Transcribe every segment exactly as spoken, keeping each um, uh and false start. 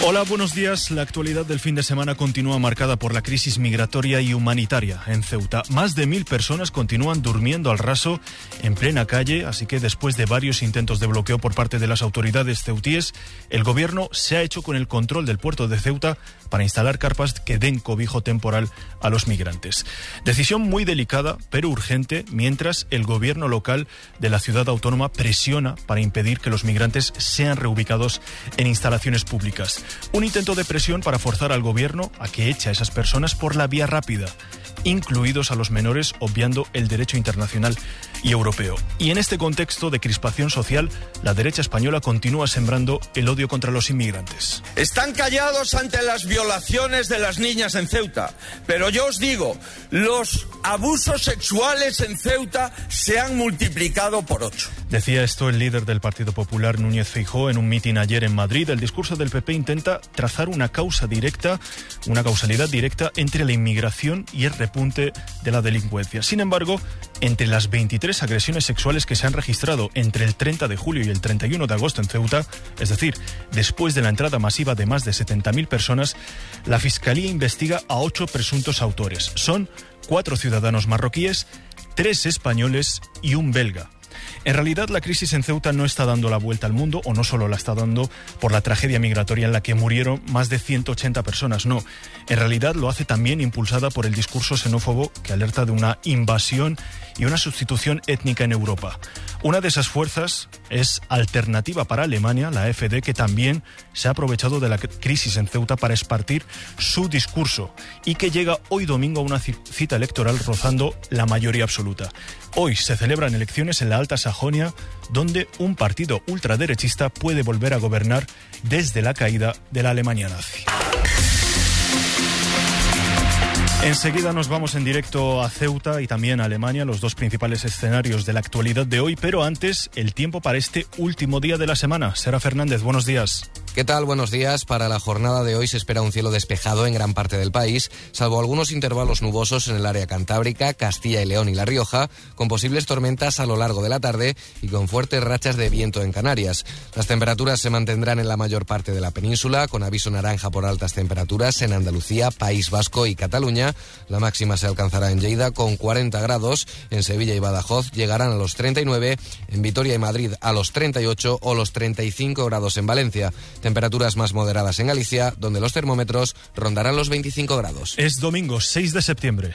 Hola, buenos días. La actualidad del fin de semana continúa marcada por la crisis migratoria y humanitaria en Ceuta. Más de mil personas continúan durmiendo al raso en plena calle, así que después de varios intentos de bloqueo por parte de las autoridades ceutíes, el gobierno se ha hecho con el control del puerto de Ceuta para instalar carpas que den cobijo temporal a los migrantes. Decisión muy delicada, pero urgente, mientras el gobierno local de la ciudad autónoma presiona para impedir que los migrantes sean reubicados en instalaciones públicas. Un intento de presión para forzar al gobierno a que eche a esas personas por la vía rápida, incluidos a los menores, obviando el derecho internacional y europeo. Y en este contexto de crispación social, la derecha española continúa sembrando el odio contra los inmigrantes. Están callados ante las violaciones de las niñas en Ceuta, pero yo os digo, los abusos sexuales en Ceuta se han multiplicado por ocho. Decía esto el líder del Partido Popular, Núñez Feijóo, en un mitin ayer en Madrid. El discurso del P P intenta trazar una causa directa, una causalidad directa entre la inmigración y el repunte de la delincuencia. Sin embargo, entre las veintitrés agresiones sexuales que se han registrado entre el treinta de julio y el treinta y uno de agosto en Ceuta, es decir, después de la entrada masiva de más de setenta mil personas, la Fiscalía investiga a ocho presuntos autores. Son cuatro ciudadanos marroquíes, tres españoles y un belga. En realidad, la crisis en Ceuta no está dando la vuelta al mundo, o no solo la está dando por la tragedia migratoria en la que murieron más de ciento ochenta personas, no. En realidad lo hace también impulsada por el discurso xenófobo que alerta de una invasión y una sustitución étnica en Europa. Una de esas fuerzas es Alternativa para Alemania, la A F D, que también se ha aprovechado de la crisis en Ceuta para esparcir su discurso y que llega hoy domingo a una cita electoral rozando la mayoría absoluta. Hoy se celebran elecciones en la Alta Sajonia, donde un partido ultraderechista puede volver a gobernar desde la caída de la Alemania nazi. Enseguida nos vamos en directo a Ceuta y también a Alemania, los dos principales escenarios de la actualidad de hoy, pero antes, el tiempo para este último día de la semana. Sara Fernández, buenos días. ¿Qué tal? Buenos días. Para la jornada de hoy se espera un cielo despejado en gran parte del país, salvo algunos intervalos nubosos en el área cantábrica, Castilla y León y La Rioja, con posibles tormentas a lo largo de la tarde y con fuertes rachas de viento en Canarias. Las temperaturas se mantendrán en la mayor parte de la península, con aviso naranja por altas temperaturas en Andalucía, País Vasco y Cataluña. La máxima se alcanzará en Lleida con cuarenta grados, en Sevilla y Badajoz llegarán a los treinta y nueve, en Vitoria y Madrid a los treinta y ocho o los treinta y cinco grados en Valencia. Temperaturas más moderadas en Galicia, donde los termómetros rondarán los veinticinco grados. Es domingo seis de septiembre.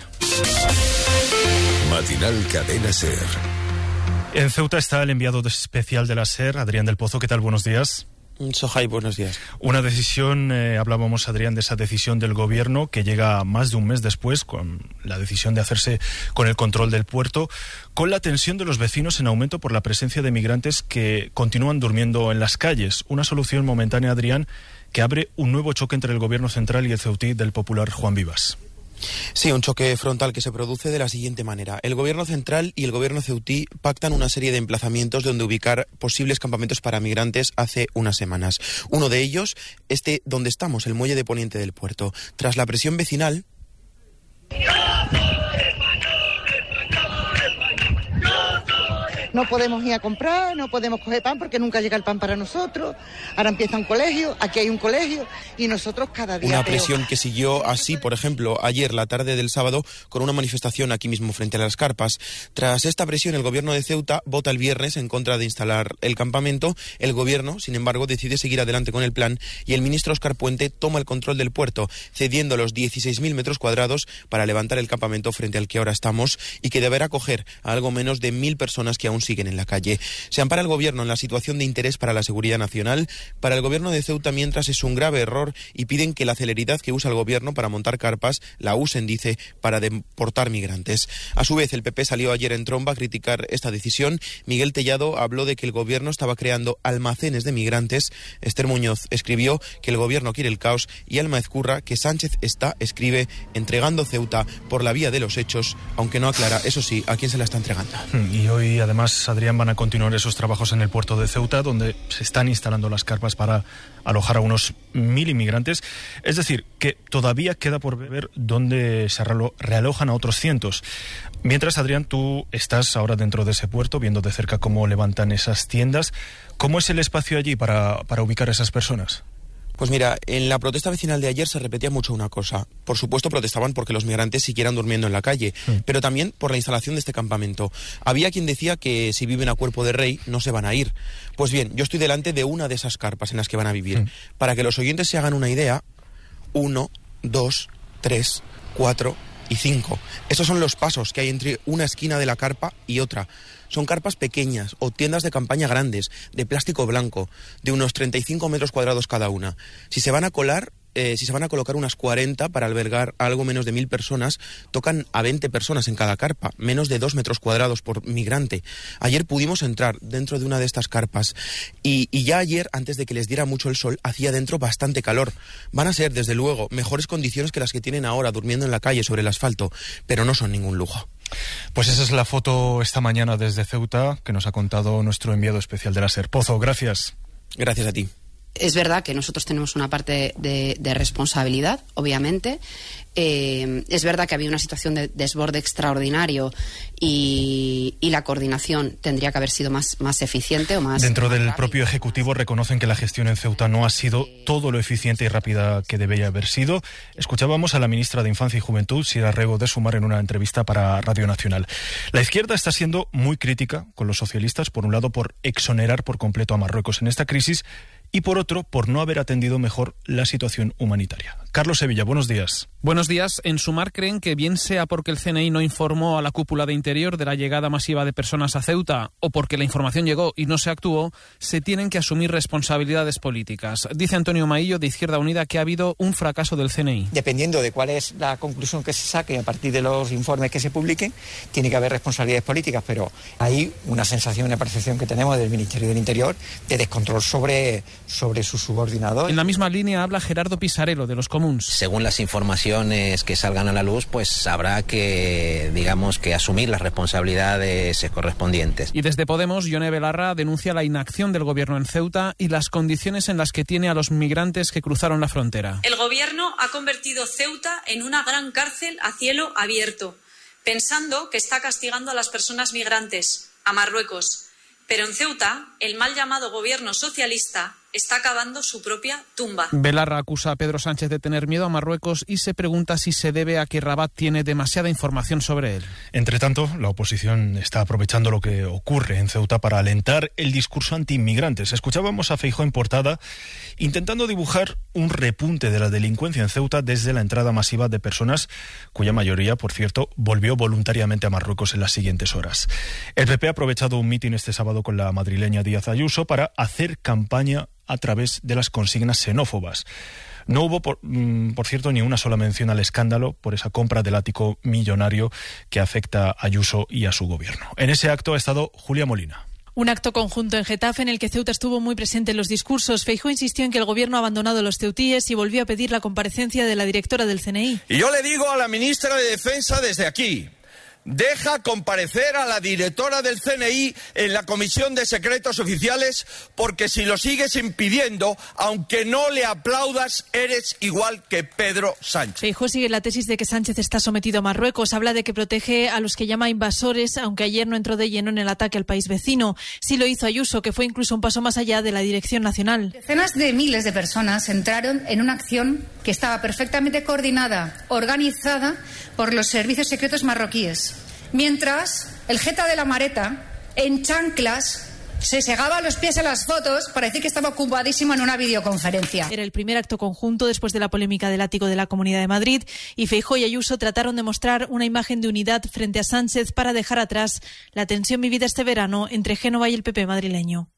Matinal Cadena SER. En Ceuta está el enviado especial de la SER, Adrián del Pozo. ¿Qué tal? Buenos días. Sohai, buenos días. Una decisión, eh, hablábamos, Adrián, de esa decisión del gobierno que llega más de un mes después, con la decisión de hacerse con el control del puerto, con la tensión de los vecinos en aumento por la presencia de migrantes que continúan durmiendo en las calles. Una solución momentánea, Adrián, que abre un nuevo choque entre el gobierno central y el ceutí del popular Juan Vivas. Sí, un choque frontal que se produce de la siguiente manera. El gobierno central y el gobierno ceutí pactan una serie de emplazamientos donde ubicar posibles campamentos para migrantes hace unas semanas. Uno de ellos, este donde estamos, el muelle de poniente del puerto. Tras la presión vecinal... No podemos ir a comprar, no podemos coger pan porque nunca llega el pan para nosotros. Ahora empieza un colegio, aquí hay un colegio y nosotros cada día Una peor. presión que siguió así, por ejemplo, ayer, la tarde del sábado, con una manifestación aquí mismo frente a las carpas. Tras esta presión, el gobierno de Ceuta vota el viernes en contra de instalar el campamento. El gobierno, sin embargo, decide seguir adelante con el plan y el ministro Óscar Puente toma el control del puerto, cediendo los dieciséis mil metros cuadrados para levantar el campamento frente al que ahora estamos y que deberá acoger a algo menos de mil personas que aún siguen en la calle. Se ampara el gobierno en la situación de interés para la seguridad nacional. Para el gobierno de Ceuta, mientras, es un grave error y piden que la celeridad que usa el gobierno para montar carpas la usen, dice, para deportar migrantes. A su vez, el P P salió ayer en tromba a criticar esta decisión. Miguel Tellado habló de que el gobierno estaba creando almacenes de migrantes. Esther Muñoz escribió que el gobierno quiere el caos y Alma Ezcurra que Sánchez está, escribe, entregando Ceuta por la vía de los hechos, aunque no aclara, eso sí, a quién se la está entregando. Y hoy, además, Adrián, van a continuar esos trabajos en el puerto de Ceuta, donde se están instalando las carpas para alojar a unos mil inmigrantes. Es decir, que todavía queda por ver dónde se realojan a otros cientos. Mientras, Adrián, tú estás ahora dentro de ese puerto, viendo de cerca cómo levantan esas tiendas. ¿Cómo es el espacio allí para, para ubicar a esas personas? Pues mira, en la protesta vecinal de ayer se repetía mucho una cosa. Por supuesto protestaban porque los migrantes siguieran durmiendo en la calle, sí. pero también por la instalación de este campamento. Había quien decía que si viven a cuerpo de rey no se van a ir. Pues bien, yo estoy delante de una de esas carpas en las que van a vivir. Sí. Para que los oyentes se hagan una idea, uno, dos, tres, cuatro y cinco. Esos son los pasos que hay entre una esquina de la carpa y otra. Son carpas pequeñas o tiendas de campaña grandes, de plástico blanco, de unos treinta y cinco metros cuadrados cada una. Si se van a colar, eh, si se van a colocar unas cuarenta para albergar a algo menos de mil personas, tocan a veinte personas en cada carpa, menos de dos metros cuadrados por migrante. Ayer pudimos entrar dentro de una de estas carpas y, y ya ayer, antes de que les diera mucho el sol, hacía dentro bastante calor. Van a ser, desde luego, mejores condiciones que las que tienen ahora durmiendo en la calle sobre el asfalto, pero no son ningún lujo. Pues esa es la foto esta mañana desde Ceuta que nos ha contado nuestro enviado especial de la SER. Pozo, gracias. Gracias a ti. Es verdad que nosotros tenemos una parte de, de responsabilidad, obviamente. Eh, es verdad que había una situación de desborde extraordinario y, y la coordinación tendría que haber sido más, más eficiente o más... Dentro más del rápida. propio Ejecutivo reconocen que la gestión en Ceuta no ha sido todo lo eficiente y rápida que debería haber sido. Escuchábamos a la ministra de Infancia y Juventud, Sira Rego de Sumar, en una entrevista para Radio Nacional. La izquierda está siendo muy crítica con los socialistas, por un lado por exonerar por completo a Marruecos en esta crisis y por otro por no haber atendido mejor la situación humanitaria. Carlos Sevilla, buenos días. Buenos días. En Sumar creen que bien sea porque el C N I no informó a la cúpula de Interior de la llegada masiva de personas a Ceuta o porque la información llegó y no se actuó, se tienen que asumir responsabilidades políticas. Dice Antonio Maillo, de Izquierda Unida, que ha habido un fracaso del C N I. Dependiendo de cuál es la conclusión que se saque a partir de los informes que se publiquen, tiene que haber responsabilidades políticas, pero hay una sensación, una percepción que tenemos del Ministerio del Interior de descontrol sobre, sobre sus subordinados. En la misma línea habla Gerardo Pisarello, de los Comuns. Según las informaciones que salgan a la luz, pues habrá que, digamos, que asumir las responsabilidades correspondientes. Y desde Podemos, Yone Belarra denuncia la inacción del gobierno en Ceuta y las condiciones en las que tiene a los migrantes que cruzaron la frontera. El gobierno ha convertido Ceuta en una gran cárcel a cielo abierto, pensando que está castigando a las personas migrantes, a Marruecos. Pero en Ceuta, el mal llamado gobierno socialista está cavando su propia tumba. Belarra acusa a Pedro Sánchez de tener miedo a Marruecos y se pregunta si se debe a que Rabat tiene demasiada información sobre él. Entre tanto, la oposición está aprovechando lo que ocurre en Ceuta para alentar el discurso antiinmigrantes. Escuchábamos a Feijóo en portada intentando dibujar un repunte de la delincuencia en Ceuta desde la entrada masiva de personas cuya mayoría, por cierto, volvió voluntariamente a Marruecos en las siguientes horas. El P P ha aprovechado un mitin este sábado con la madrileña Díaz Ayuso para hacer campaña a través de las consignas xenófobas. No hubo, por, por cierto, ni una sola mención al escándalo por esa compra del ático millonario que afecta a Ayuso y a su gobierno. En ese acto ha estado Julia Molina. Un acto conjunto en Getafe en el que Ceuta estuvo muy presente en los discursos. Feijóo insistió en que el gobierno ha abandonado los ceutíes y volvió a pedir la comparecencia de la directora del C N I. Y yo le digo a la ministra de Defensa desde aquí: deja comparecer a la directora del C N I en la Comisión de Secretos Oficiales, porque si lo sigues impidiendo, aunque no le aplaudas, eres igual que Pedro Sánchez. Feijóo sigue la tesis de que Sánchez está sometido a Marruecos. Habla de que protege a los que llama invasores, aunque ayer no entró de lleno en el ataque al país vecino. Sí lo hizo Ayuso, que fue incluso un paso más allá de la Dirección Nacional. Decenas de miles de personas entraron en una acción que estaba perfectamente coordinada, organizada por los servicios secretos marroquíes. Mientras el jeta de la Mareta, en chanclas, se segaba los pies en las fotos para decir que estaba ocupadísimo en una videoconferencia. Era el primer acto conjunto después de la polémica del ático de la Comunidad de Madrid y Feijóo y Ayuso trataron de mostrar una imagen de unidad frente a Sánchez para dejar atrás la tensión vivida este verano entre Génova y el P P madrileño.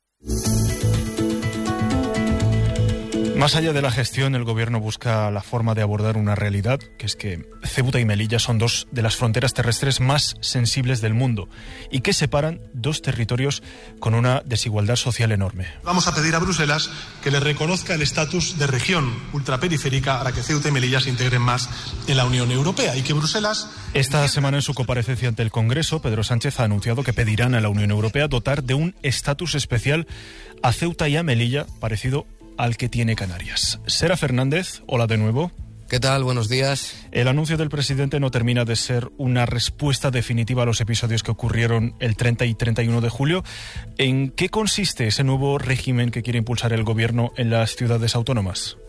Más allá de la gestión, el gobierno busca la forma de abordar una realidad, que es que Ceuta y Melilla son dos de las fronteras terrestres más sensibles del mundo y que separan dos territorios con una desigualdad social enorme. Vamos a pedir a Bruselas que le reconozca el estatus de región ultraperiférica para que Ceuta y Melilla se integren más en la Unión Europea y que Bruselas... Esta semana, en su comparecencia ante el Congreso, Pedro Sánchez ha anunciado que pedirán a la Unión Europea dotar de un estatus especial a Ceuta y a Melilla, parecido al que tiene Canarias. Sera Fernández, hola de nuevo. ¿Qué tal? Buenos días. El anuncio del presidente no termina de ser una respuesta definitiva a los episodios que ocurrieron el treinta y treinta y uno de julio. ¿En qué consiste ese nuevo régimen que quiere impulsar el gobierno en las ciudades autónomas?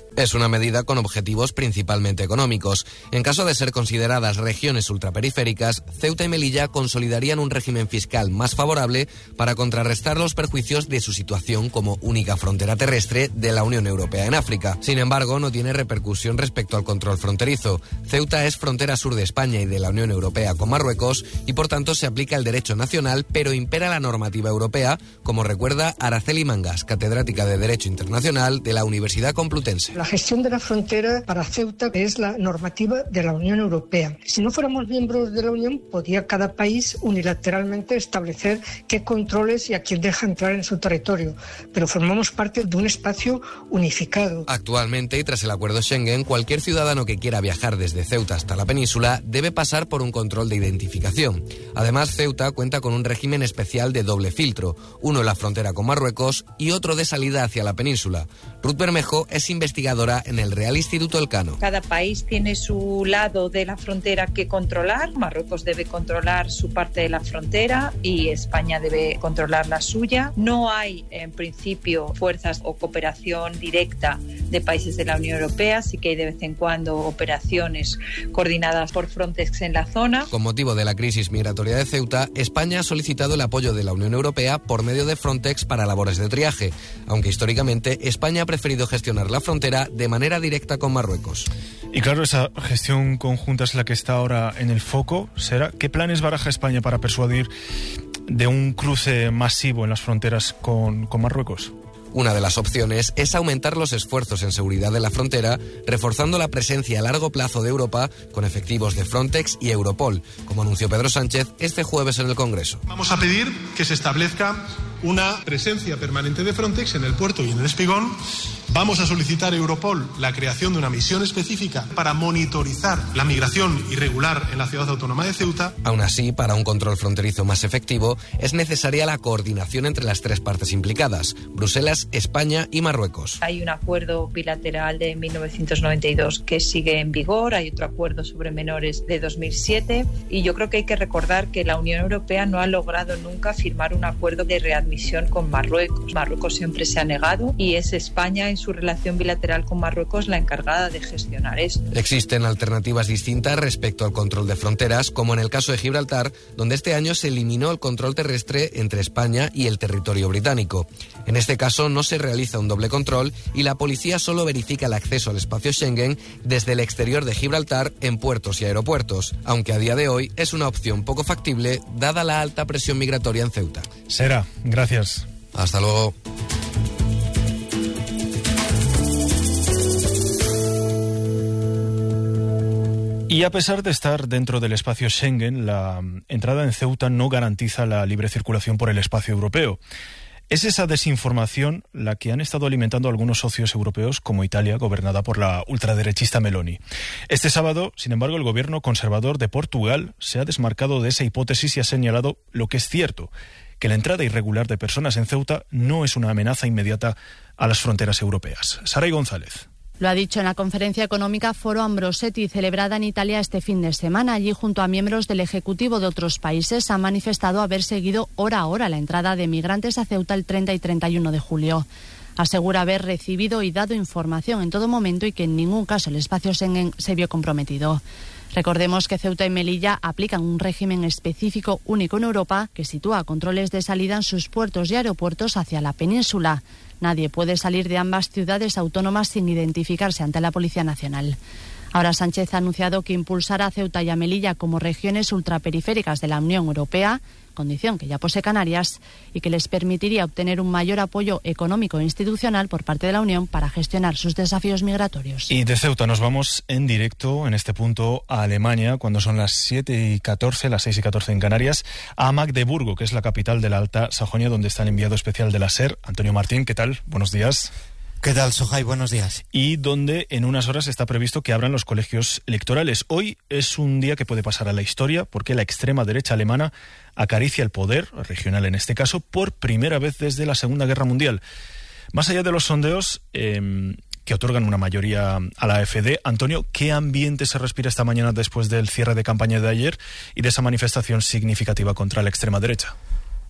Es una medida con objetivos principalmente económicos. En caso de ser consideradas regiones ultraperiféricas, Ceuta y Melilla consolidarían un régimen fiscal más favorable para contrarrestar los perjuicios de su situación como única frontera terrestre de la Unión Europea en África. Sin embargo, no tiene repercusión respecto al control fronterizo. Ceuta es frontera sur de España y de la Unión Europea con Marruecos y por tanto se aplica el derecho nacional, pero impera la normativa europea, como recuerda Araceli Mangas, catedrática de Derecho Internacional de la Universidad Complutense. La gestión de la frontera para Ceuta es la normativa de la Unión Europea. Si no fuéramos miembros de la Unión, podría cada país unilateralmente establecer qué controles y a quién deja entrar en su territorio, pero formamos parte de un espacio unificado. Actualmente, y tras el acuerdo Schengen, cualquier ciudadano que quiera viajar desde Ceuta hasta la península debe pasar por un control de identificación. Además, Ceuta cuenta con un régimen especial de doble filtro, uno en la frontera con Marruecos y otro de salida hacia la península. Ruth Bermejo es investigadora en el Real Instituto Elcano. Cada país tiene su lado de la frontera que controlar. Marruecos debe controlar su parte de la frontera y España debe controlar la suya. No hay, en principio, fuerzas o cooperación directa de países de la Unión Europea. Sí que hay de vez en cuando operaciones coordinadas por Frontex en la zona. Con motivo de la crisis migratoria de Ceuta, España ha solicitado el apoyo de la Unión Europea por medio de Frontex para labores de triaje, aunque históricamente España ha preferido gestionar la frontera de manera directa con Marruecos. Y claro, esa gestión conjunta es la que está ahora en el foco. ¿Será? ¿Qué planes baraja España para persuadir de un cruce masivo en las fronteras con, con Marruecos? Una de las opciones es aumentar los esfuerzos en seguridad de la frontera, reforzando la presencia a largo plazo de Europa con efectivos de Frontex y Europol, como anunció Pedro Sánchez este jueves en el Congreso. Vamos a pedir que se establezca una presencia permanente de Frontex en el puerto y en el Espigón. Vamos a solicitar a Europol la creación de una misión específica para monitorizar la migración irregular en la ciudad autónoma de Ceuta. Aún así, para un control fronterizo más efectivo, es necesaria la coordinación entre las tres partes implicadas, Bruselas, España y Marruecos. Hay un acuerdo bilateral de mil novecientos noventa y dos que sigue en vigor, hay otro acuerdo sobre menores de dos mil siete y yo creo que hay que recordar que la Unión Europea no ha logrado nunca firmar un acuerdo de readmisión con Marruecos. Marruecos siempre se ha negado y es España en su relación bilateral con Marruecos la encargada de gestionar esto. Existen alternativas distintas respecto al control de fronteras, como en el caso de Gibraltar, donde este año se eliminó el control terrestre entre España y el territorio británico. En este caso no se realiza un doble control y la policía solo verifica el acceso al espacio Schengen desde el exterior de Gibraltar en puertos y aeropuertos, aunque a día de hoy es una opción poco factible dada la alta presión migratoria en Ceuta. Será, gracias. Hasta luego. Y a pesar de estar dentro del espacio Schengen, la entrada en Ceuta no garantiza la libre circulación por el espacio europeo. Es esa desinformación la que han estado alimentando algunos socios europeos, como Italia, gobernada por la ultraderechista Meloni. Este sábado, sin embargo, el gobierno conservador de Portugal se ha desmarcado de esa hipótesis y ha señalado lo que es cierto, que la entrada irregular de personas en Ceuta no es una amenaza inmediata a las fronteras europeas. Saray González. Lo ha dicho en la conferencia económica Foro Ambrosetti, celebrada en Italia este fin de semana. Allí, junto a miembros del Ejecutivo de otros países, han manifestado haber seguido hora a hora la entrada de migrantes a Ceuta el treinta y treinta y uno de julio. Asegura haber recibido y dado información en todo momento y que en ningún caso el espacio Schengen se vio comprometido. Recordemos que Ceuta y Melilla aplican un régimen específico único en Europa que sitúa controles de salida en sus puertos y aeropuertos hacia la península. Nadie puede salir de ambas ciudades autónomas sin identificarse ante la Policía Nacional. Ahora Sánchez ha anunciado que impulsará a Ceuta y a Melilla como regiones ultraperiféricas de la Unión Europea, condición que ya posee Canarias, y que les permitiría obtener un mayor apoyo económico e institucional por parte de la Unión para gestionar sus desafíos migratorios. Y de Ceuta nos vamos en directo, en este punto, a Alemania, cuando son las siete y catorce, las seis y catorce en Canarias, a Magdeburgo, que es la capital de la Alta Sajonia, donde está el enviado especial de la SER, Antonio Martín. ¿Qué tal? Buenos días. ¿Qué tal, Sohai? Buenos días. Y donde en unas horas está previsto que abran los colegios electorales. Hoy es un día que puede pasar a la historia porque la extrema derecha alemana acaricia el poder, regional en este caso, por primera vez desde la Segunda Guerra Mundial. Más allá de los sondeos eh, que otorgan una mayoría a la AfD, Antonio, ¿qué ambiente se respira esta mañana después del cierre de campaña de ayer y de esa manifestación significativa contra la extrema derecha?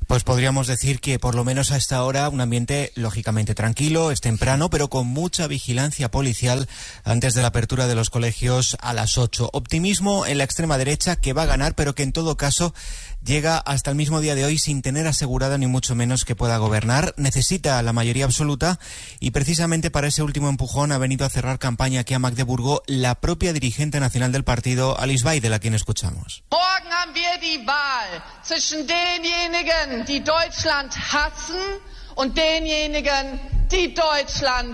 Pues podríamos decir que por lo menos a esta hora un ambiente lógicamente tranquilo, es temprano, pero con mucha vigilancia policial antes de la apertura de los colegios a las ocho. Optimismo en la extrema derecha, que va a ganar, pero que en todo caso llega hasta el mismo día de hoy sin tener asegurada ni mucho menos que pueda gobernar. Necesita la mayoría absoluta y precisamente para ese último empujón ha venido a cerrar campaña aquí a Magdeburgo la propia dirigente nacional del partido, Alice Weidel, de la quien escuchamos. Morgen haben wir die Wahl zwischen denjenigen, die Deutschland hassen, und denjenigen, die Deutschland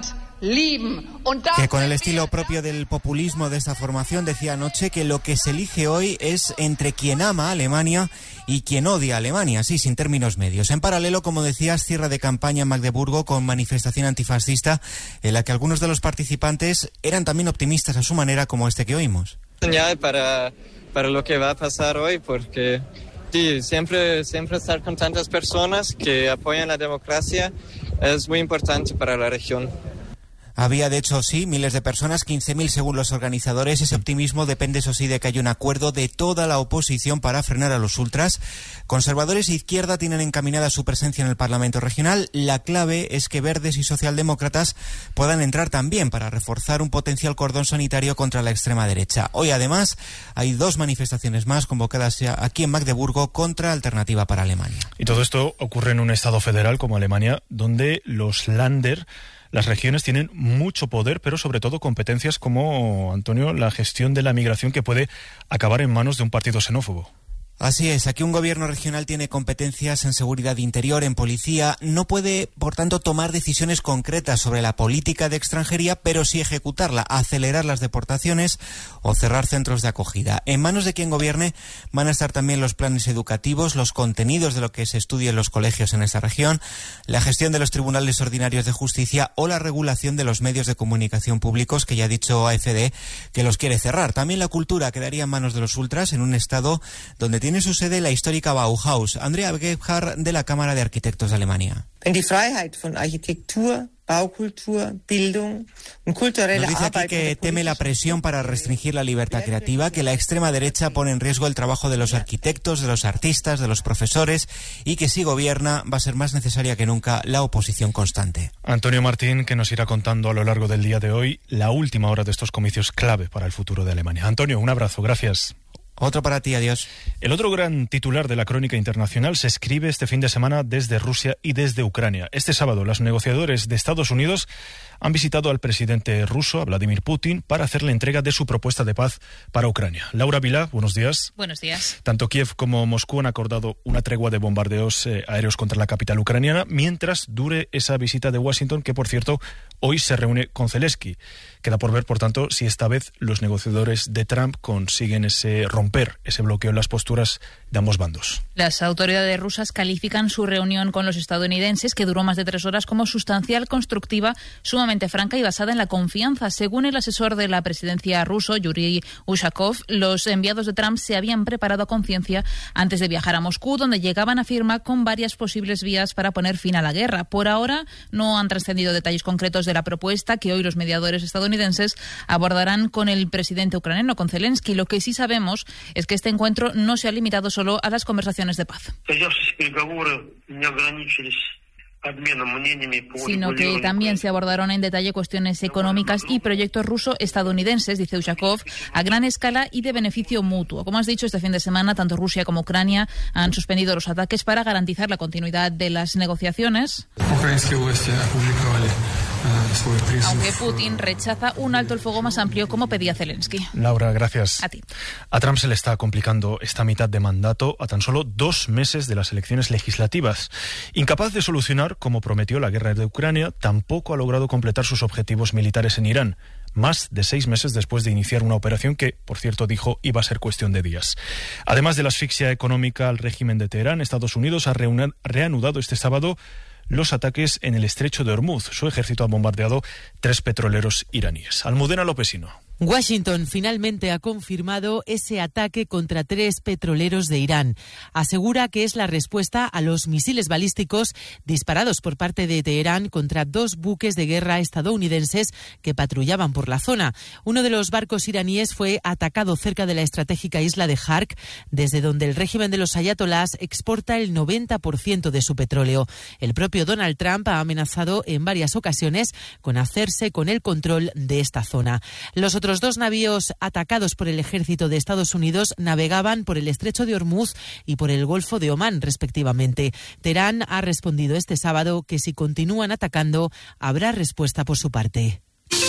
Que con el estilo propio del populismo de esta formación decía anoche que lo que se elige hoy es entre quien ama a Alemania y quien odia a Alemania, sí, sin términos medios. En paralelo, como decías, cierre de campaña en Magdeburgo con manifestación antifascista en la que algunos de los participantes eran también optimistas a su manera, como este que oímos. Señal para, para lo que va a pasar hoy, porque sí, siempre, siempre estar con tantas personas que apoyan la democracia es muy importante para la región. Había, de hecho, sí, miles de personas, quince mil según los organizadores. Ese optimismo depende, eso sí, de que haya un acuerdo de toda la oposición para frenar a los ultras. Conservadores e izquierda tienen encaminada su presencia en el Parlamento regional. La clave es que verdes y socialdemócratas puedan entrar también para reforzar un potencial cordón sanitario contra la extrema derecha. Hoy, además, hay dos manifestaciones más convocadas aquí en Magdeburgo contra Alternativa para Alemania. Y todo esto ocurre en un estado federal como Alemania, donde los Länder, las regiones, tienen mucho poder, pero sobre todo competencias como, Antonio, la gestión de la migración, que puede acabar en manos de un partido xenófobo. Así es, aquí un gobierno regional tiene competencias en seguridad interior, en policía, no puede, por tanto, tomar decisiones concretas sobre la política de extranjería, pero sí ejecutarla, acelerar las deportaciones o cerrar centros de acogida. En manos de quien gobierne van a estar también los planes educativos, los contenidos de lo que se estudia en los colegios en esta región, la gestión de los tribunales ordinarios de justicia o la regulación de los medios de comunicación públicos, que ya ha dicho A F D que los quiere cerrar. También la cultura quedaría en manos de los ultras en un estado donde tiene su sede la histórica Bauhaus. Andrea Gebhardt, de la Cámara de Arquitectos de Alemania. Wenn die Freiheit von Architektur, Baukultur, Bildung und kulturelle Nos dice aquí que teme la presión para restringir la libertad creativa, que la extrema derecha pone en riesgo el trabajo de los arquitectos, de los artistas, de los profesores, y que si gobierna va a ser más necesaria que nunca la oposición constante. Antonio Martín, que nos irá contando a lo largo del día de hoy la última hora de estos comicios clave para el futuro de Alemania. Antonio, un abrazo, gracias. Otro para ti, adiós. El otro gran titular de la crónica internacional se escribe este fin de semana desde Rusia y desde Ucrania. Este sábado, los negociadores de Estados Unidos han visitado al presidente ruso, a Vladimir Putin, para hacerle entrega de su propuesta de paz para Ucrania. Laura Vilá, buenos días. Buenos días. Tanto Kiev como Moscú han acordado una tregua de bombardeos eh, aéreos contra la capital ucraniana, mientras dure esa visita de Washington, que, por cierto, hoy se reúne con Zelensky. Queda por ver, por tanto, si esta vez los negociadores de Trump consiguen ese romper ese bloqueo en las posturas de ambos bandos. Las autoridades rusas califican su reunión con los estadounidenses, que duró más de tres horas, como sustancial, constructiva, sumamente franca y basada en la confianza. Según el asesor de la presidencia ruso, Yuri Ushakov, los enviados de Trump se habían preparado a conciencia antes de viajar a Moscú, donde llegaban a firmar con varias posibles vías para poner fin a la guerra. Por ahora no han trascendido detalles concretos de la propuesta que hoy los mediadores estadounidenses abordarán con el presidente ucraniano, con Zelensky. Lo que sí sabemos es que este encuentro no se ha limitado solo a las conversaciones de paz, sino que también se abordaron en detalle cuestiones económicas y proyectos ruso-estadounidenses, dice Ushakov, a gran escala y de beneficio mutuo. Como has dicho, este fin de semana tanto Rusia como Ucrania han suspendido los ataques para garantizar la continuidad de las negociaciones, aunque Putin rechaza un alto el fuego más amplio, como pedía Zelensky. Laura, gracias. A ti. A Trump se le está complicando esta mitad de mandato a tan solo dos meses de las elecciones legislativas. Incapaz de solucionar, como prometió, la guerra de Ucrania, tampoco ha logrado completar sus objetivos militares en Irán, más de seis meses después de iniciar una operación que, por cierto, dijo iba a ser cuestión de días. Además de la asfixia económica al régimen de Teherán, Estados Unidos ha reanudado este sábado los ataques en el estrecho de Hormuz. Su ejército ha bombardeado tres petroleros iraníes. Almudena Lopesino. Washington finalmente ha confirmado ese ataque contra tres petroleros de Irán. Asegura que es la respuesta a los misiles balísticos disparados por parte de Teherán contra dos buques de guerra estadounidenses que patrullaban por la zona. Uno de los barcos iraníes fue atacado cerca de la estratégica isla de Hark, desde donde el régimen de los ayatolás exporta el noventa por ciento de su petróleo. El propio Donald Trump ha amenazado en varias ocasiones con hacerse con el control de esta zona. Los otros Los dos navíos atacados por el ejército de Estados Unidos navegaban por el estrecho de Hormuz y por el Golfo de Omán, respectivamente. Teherán ha respondido este sábado que si continúan atacando, habrá respuesta por su parte.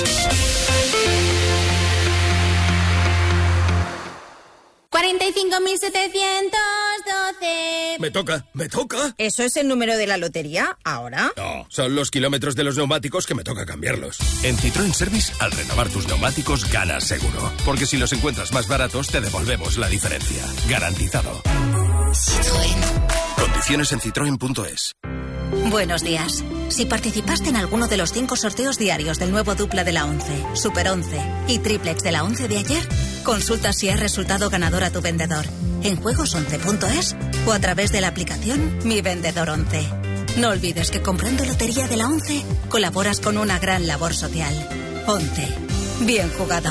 cuarenta y cinco mil setecientos doce. Me toca, me toca. ¿Eso es el número de la lotería ahora? No, son los kilómetros de los neumáticos que me toca cambiarlos. En Citroën Service, al renovar tus neumáticos, ganas seguro. Porque si los encuentras más baratos, te devolvemos la diferencia. Garantizado. Citroën. Condiciones en citroen punto es. Buenos días. Si participaste en alguno de los cinco sorteos diarios del nuevo dupla de la once, Super once y triplex de la once de ayer, consulta si has resultado ganador a tu vendedor en juegos once punto es o a través de la aplicación Mi Vendedor once. No olvides que comprando lotería de la once colaboras con una gran labor social. once. Bien jugado.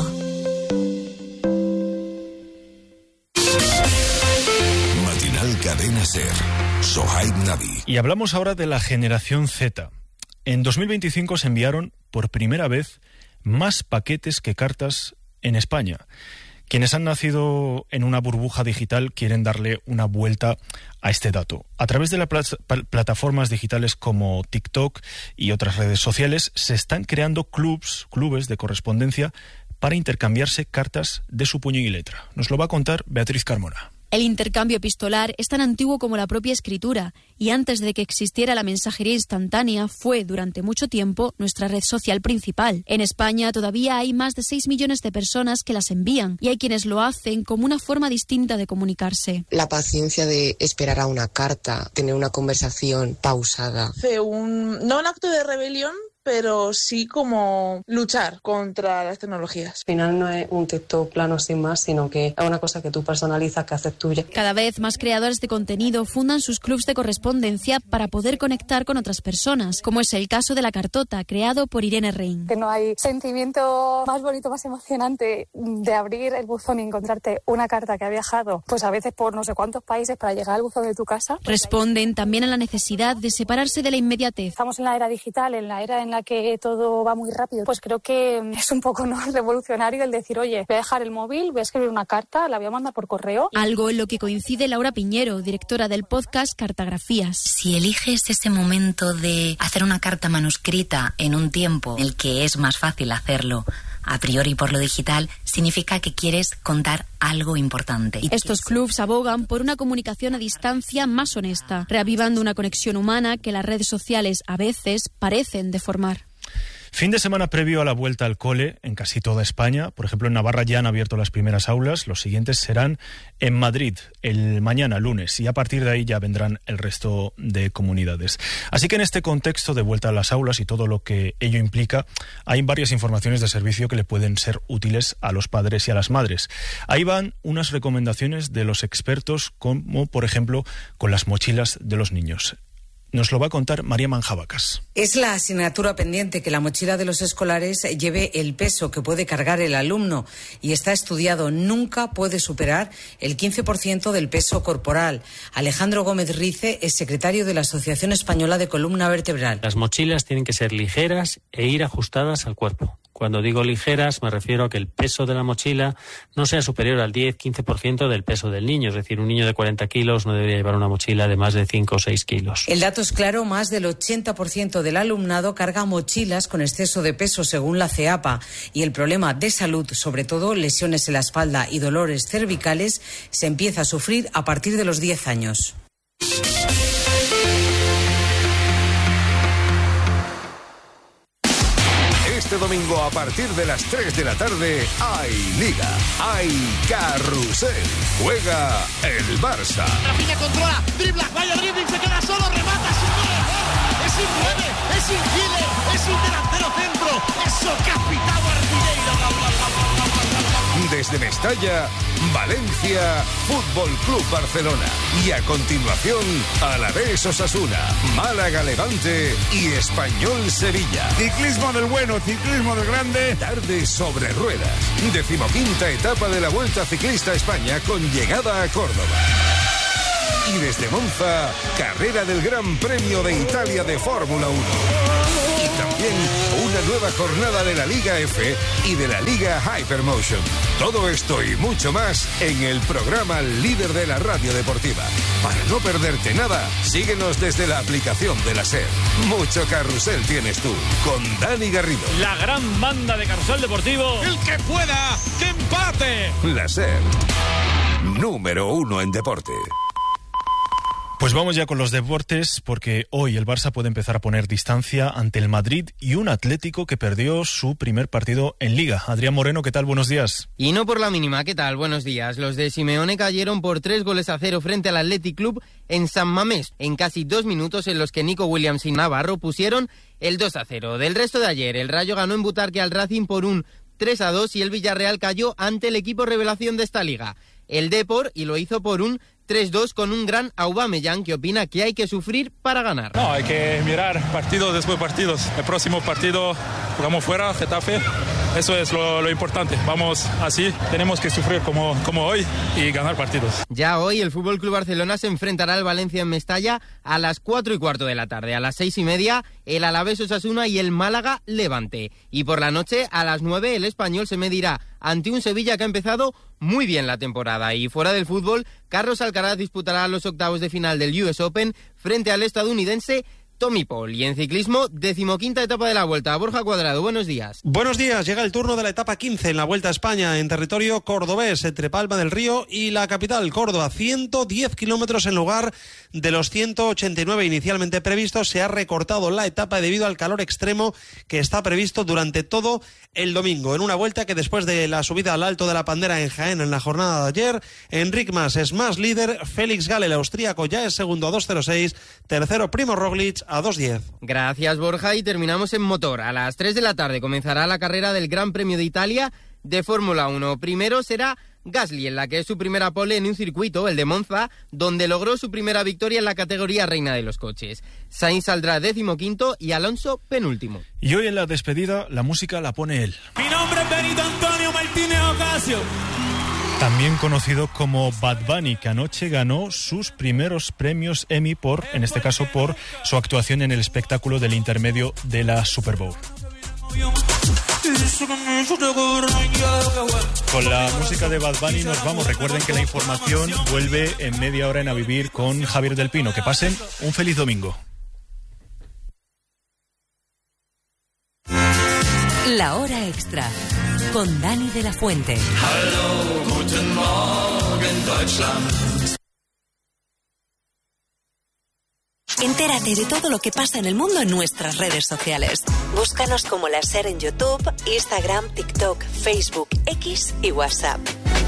Matinal Cadena Ser. Sohaib Navi. Y hablamos ahora de la generación Z. En dos mil veinticinco se enviaron por primera vez más paquetes que cartas en España. Quienes han nacido en una burbuja digital quieren darle una vuelta a este dato. A través de las pl- plataformas digitales como TikTok y otras redes sociales se están creando clubs, clubes de correspondencia para intercambiarse cartas de su puño y letra. Nos lo va a contar Beatriz Carmona. El intercambio epistolar es tan antiguo como la propia escritura y antes de que existiera la mensajería instantánea fue durante mucho tiempo nuestra red social principal. En España todavía hay más de seis millones de personas que las envían y hay quienes lo hacen como una forma distinta de comunicarse. La paciencia de esperar a una carta, tener una conversación pausada. Fue un, no un acto de rebelión, pero sí como luchar contra las tecnologías. Al final no es un texto plano sin más, sino que es una cosa que tú personalizas, que haces tuya. Cada vez más creadores de contenido fundan sus clubs de correspondencia para poder conectar con otras personas, como es el caso de La Cartota, creado por Irene Rein. Que no hay sentimiento más bonito, más emocionante de abrir el buzón y encontrarte una carta que ha viajado, pues a veces por no sé cuántos países para llegar al buzón de tu casa. Responden también a la necesidad de separarse de la inmediatez. Estamos en la era digital, en la era en la que todo va muy rápido, pues creo que es un poco no revolucionario el decir, oye, voy a dejar el móvil, voy a escribir una carta, la voy a mandar por correo. Algo en lo que coincide Laura Piñero, directora del podcast Cartagrafías. Si eliges ese momento de hacer una carta manuscrita en un tiempo en el que es más fácil hacerlo a priori por lo digital, significa que quieres contar algo importante. Estos clubs abogan por una comunicación a distancia más honesta, reavivando una conexión humana que las redes sociales a veces parecen deformar. Fin de semana previo a la vuelta al cole en casi toda España. Por ejemplo, en Navarra ya han abierto las primeras aulas. Los siguientes serán en Madrid el mañana, lunes, y a partir de ahí ya vendrán el resto de comunidades. Así que en este contexto de vuelta a las aulas y todo lo que ello implica, hay varias informaciones de servicio que le pueden ser útiles a los padres y a las madres. Ahí van unas recomendaciones de los expertos, como por ejemplo con las mochilas de los niños. Nos lo va a contar María Manjabacas. Es la asignatura pendiente que la mochila de los escolares lleve el peso que puede cargar el alumno y está estudiado, nunca puede superar el quince por ciento del peso corporal. Alejandro Gómez Rice es secretario de la Asociación Española de Columna Vertebral. Las mochilas tienen que ser ligeras e ir ajustadas al cuerpo. Cuando digo ligeras, me refiero a que el peso de la mochila no sea superior al diez a quince por ciento del peso del niño. Es decir, un niño de cuarenta kilos no debería llevar una mochila de más de cinco o seis kilos. El dato es claro, más del ochenta por ciento del alumnado carga mochilas con exceso de peso, según la CEAPA. Y el problema de salud, sobre todo lesiones en la espalda y dolores cervicales, se empieza a sufrir a partir de los diez años. Este domingo a partir de las tres de la tarde hay Liga, hay Carrusel, juega el Barça. Rafinha controla, dribla, vaya dribbling, se queda solo, remata, es un gol, es un nueve, es un killer, es un delantero centro, eso capitán Artileira. desde Mestalla, Valencia, Fútbol Club Barcelona. Y a continuación, Alavés Osasuna, Málaga Levante y Español Sevilla. Ciclismo del bueno, ciclismo del grande. Tarde sobre ruedas. Decimoquinta etapa de la Vuelta Ciclista a España con llegada a Córdoba. Y desde Monza, carrera del Gran Premio de Italia de Fórmula uno. Y también una nueva jornada de la Liga F y de la Liga Hypermotion. Todo esto y mucho más en el programa líder de la radio deportiva. Para no perderte nada, síguenos desde la aplicación de la SER. Mucho carrusel tienes tú, con Dani Garrido. La gran banda de Carrusel Deportivo. ¡El que pueda, que empate! La SER, número uno en deporte. Pues vamos ya con los deportes, porque hoy el Barça puede empezar a poner distancia ante el Madrid y un Atlético que perdió su primer partido en Liga. Adrián Moreno, ¿qué tal? Buenos días. Y no por la mínima, ¿qué tal? Buenos días. Los de Simeone cayeron por tres goles a cero frente al Athletic Club en San Mamés, en casi dos minutos en los que Nico Williams y Navarro pusieron el dos a cero. Del resto de ayer, el Rayo ganó en Butarque al Racing por un tres a dos y el Villarreal cayó ante el equipo revelación de esta liga, el Depor, y lo hizo por un tres dos con un gran Aubameyang que opina que hay que sufrir para ganar. No, hay que mirar partidos después de partidos. El próximo partido jugamos fuera, Getafe. Eso es lo, lo importante. Vamos así, tenemos que sufrir como, como hoy y ganar partidos. Ya hoy el F C Barcelona se enfrentará al Valencia en Mestalla a las cuatro y cuarto de la tarde. A las seis y media el Alavés Osasuna y el Málaga Levante. Y por la noche a las nueve el Español se medirá ante un Sevilla que ha empezado muy bien la temporada. Y fuera del fútbol, Carlos Alcaraz disputará los octavos de final del U S Open frente al estadounidense Tommy Paul. Y en ciclismo, decimoquinta etapa de la Vuelta. Borja Cuadrado, buenos días. Buenos días, llega el turno de la etapa quince en la Vuelta a España, en territorio cordobés, entre Palma del Río y la capital, Córdoba. ciento diez kilómetros en lugar de los ciento ochenta y nueve inicialmente previstos. Se ha recortado la etapa debido al calor extremo que está previsto durante todo el domingo. En una vuelta que después de la subida al Alto de la Pandera en Jaén en la jornada de ayer, Enric Mas es más líder, Félix Gall, el austríaco, ya es segundo a dos cero seis, tercero Primo Roglic a dos diez. Gracias, Borja, y terminamos en motor. A las tres de la tarde comenzará la carrera del Gran Premio de Italia de Fórmula uno. Primero será Gasly, en la que es su primera pole en un circuito, el de Monza, donde logró su primera victoria en la categoría reina de los coches. Sainz saldrá decimoquinto y Alonso penúltimo. Y hoy en la despedida la música la pone él. Mi nombre es Benito Antonio Martínez Ocasio. También conocido como Bad Bunny, que anoche ganó sus primeros premios Emmy por, en este caso, por su actuación en el espectáculo del intermedio de la Super Bowl. Con la música de Bad Bunny nos vamos. Recuerden que la información vuelve en media hora en A Vivir con Javier del Pino. Que pasen un feliz domingo. La hora extra con Dani de la Fuente. Hallo, guten Morgen, Deutschland. Entérate de todo lo que pasa en el mundo en nuestras redes sociales. Búscanos como La SER en YouTube, Instagram, TikTok, Facebook, X y WhatsApp.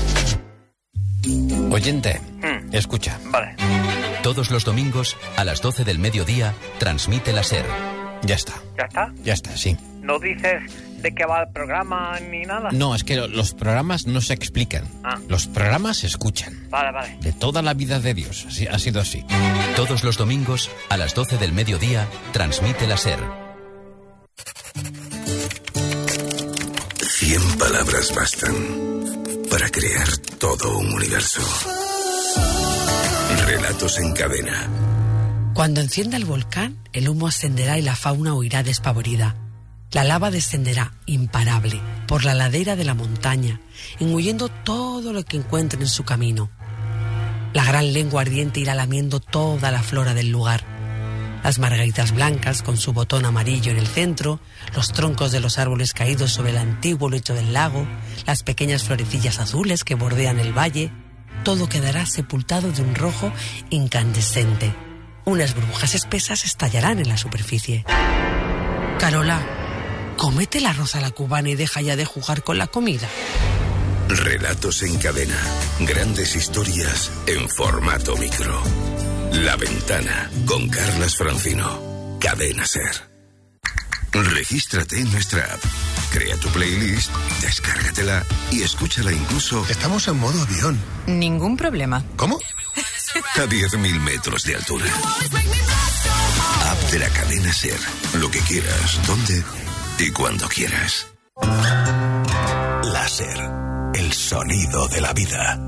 Oyente, hmm. escucha. Vale. Todos los domingos a las doce del mediodía transmite La SER. Ya está. ¿Ya está? Ya está, sí. ¿No dices de qué va el programa ni nada? No, es que los programas no se explican. Ah. Los programas se escuchan. Vale, vale. De toda la vida de Dios. Así, ha sido así. Todos los domingos a las doce del mediodía transmite La SER. Cien palabras bastan para crear todo un universo. Relatos en cadena. Cuando encienda el volcán, el humo ascenderá y la fauna huirá despavorida. La lava descenderá, imparable, por la ladera de la montaña, engullendo todo lo que encuentre en su camino. La gran lengua ardiente irá lamiendo toda la flora del lugar. Las margaritas blancas con su botón amarillo en el centro, los troncos de los árboles caídos sobre el antiguo lecho del lago, las pequeñas florecillas azules que bordean el valle, todo quedará sepultado de un rojo incandescente. Unas burbujas espesas estallarán en la superficie. Carola, cómete el arroz a la cubana y deja ya de jugar con la comida. Relatos en cadena. Grandes historias en formato micro. La Ventana con Carlas Francino. Cadena SER. Regístrate en nuestra app. Crea tu playlist, descárgatela y escúchala incluso... Estamos en modo avión. Ningún problema. ¿Cómo? A diez mil metros de altura. App de la cadena SER. Lo que quieras, donde y cuando quieras. La SER. El sonido de la vida.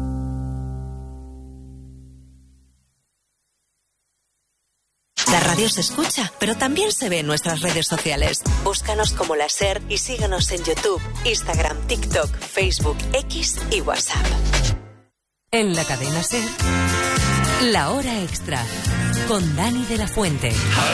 La radio se escucha, pero también se ve en nuestras redes sociales. Búscanos como La SER y síguenos en YouTube, Instagram, TikTok, Facebook, X y WhatsApp. En la cadena SER, La Hora Extra, con Dani de la Fuente.